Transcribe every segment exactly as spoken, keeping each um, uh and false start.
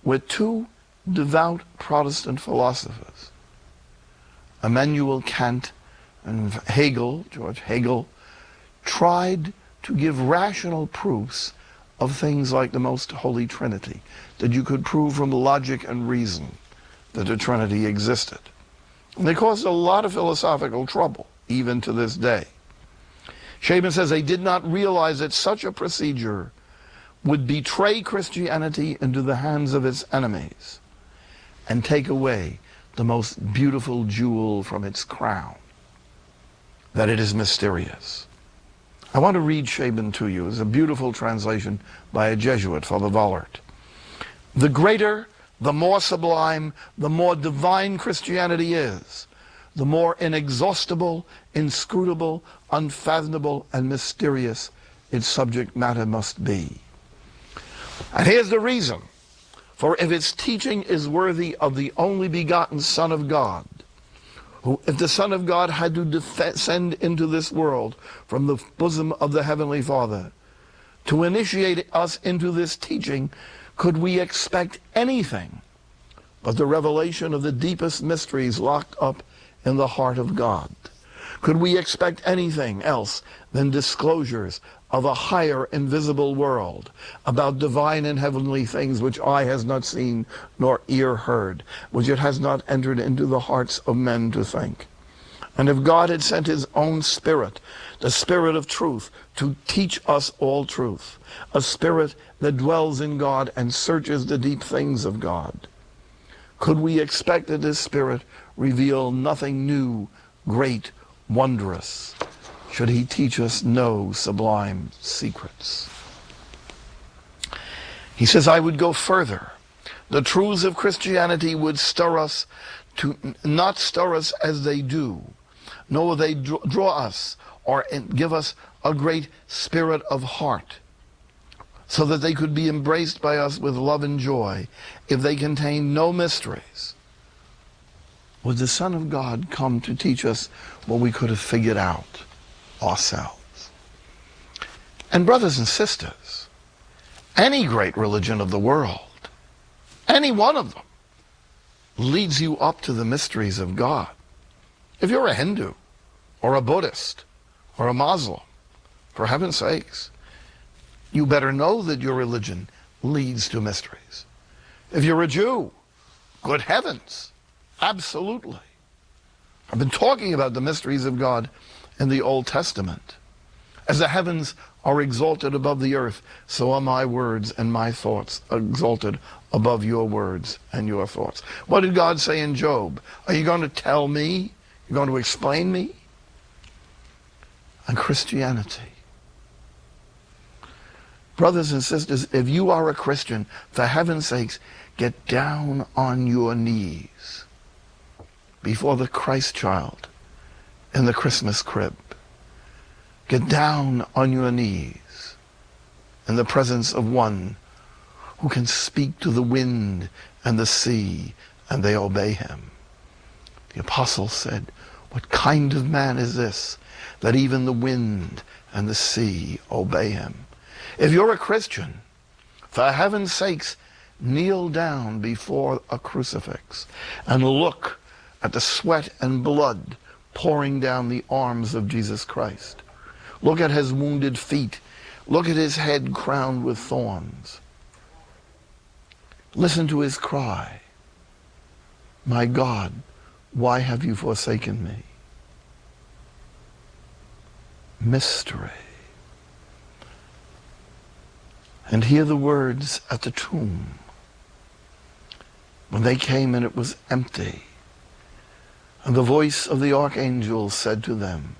with two devout Protestant philosophers, Immanuel Kant and Hegel, George Hegel, tried to give rational proofs of things like the most holy Trinity, that you could prove from logic and reason that the Trinity existed. And they caused a lot of philosophical trouble, even to this day. Shaban says they did not realize that such a procedure would betray Christianity into the hands of its enemies and take away the most beautiful jewel from its crown, that it is mysterious. I want to read Shaban to you. It's a beautiful translation by a Jesuit, Father Vollert. The greater, the more sublime, the more divine Christianity is, the more inexhaustible, inscrutable, unfathomable, and mysterious its subject matter must be. And here's the reason. For if its teaching is worthy of the only begotten Son of God, who, if the Son of God had to descend into this world from the bosom of the Heavenly Father, to initiate us into this teaching, could we expect anything but the revelation of the deepest mysteries locked up in the heart of God? Could we expect anything else than disclosures of a higher invisible world, about divine and heavenly things which eye has not seen nor ear heard, which it has not entered into the hearts of men to think? And if God had sent his own Spirit, the Spirit of truth, to teach us all truth, a Spirit that dwells in God and searches the deep things of God, could we expect that this Spirit reveal nothing new, great, wondrous, should he teach us no sublime secrets? He says, I would go further. The truths of Christianity would stir us to not stir us as they do, nor will they draw us or give us a great spirit of heart, so that they could be embraced by us with love and joy if they contain no mysteries. Would the Son of God come to teach us what we could have figured out ourselves? And brothers and sisters, any great religion of the world, any one of them, leads you up to the mysteries of God. If you're a Hindu or a Buddhist or a Muslim, for heaven's sakes, you better know that your religion leads to mysteries. If you're a Jew, good heavens, absolutely. I've been talking about the mysteries of God in the Old Testament. As the heavens are exalted above the earth, so are my words and my thoughts exalted above your words and your thoughts. What did God say in Job? Are you going to tell me? You're going to explain me? And Christianity. Brothers and sisters, if you are a Christian, for heaven's sakes, get down on your knees before the Christ child in the Christmas crib. Get down on your knees in the presence of one who can speak to the wind and the sea, and they obey him. The apostle said, what kind of man is this, that even the wind and the sea obey him? If you're a Christian, for heaven's sakes, kneel down before a crucifix and look at the sweat and blood pouring down the arms of Jesus Christ. Look at his wounded feet. Look at his head crowned with thorns. Listen to his cry, my God, why have you forsaken me? Mystery. And hear the words at the tomb. When they came and it was empty, and the voice of the archangel said to them,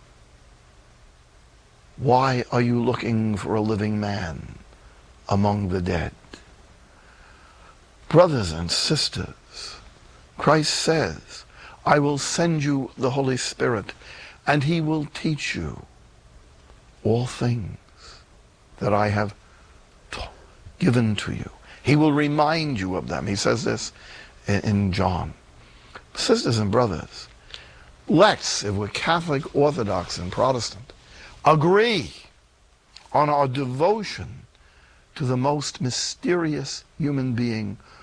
why are you looking for a living man among the dead? Brothers and sisters, Christ says, I will send you the Holy Spirit, and he will teach you all things that I have given to you. He will remind you of them. He says this in John. Sisters and brothers, let's, if we're Catholic, Orthodox, and Protestant, agree on our devotion to the most mysterious human being